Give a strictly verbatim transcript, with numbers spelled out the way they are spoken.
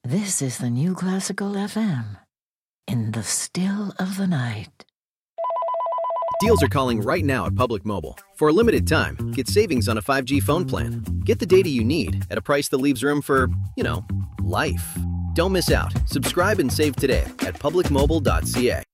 This is the New Classical F M. In the still of the night. Deals are calling right now at Public Mobile. For a limited time, get savings on a five G phone plan. Get the data you need at a price that leaves room for, you know, life. Don't miss out. Subscribe and save today at public mobile dot c a.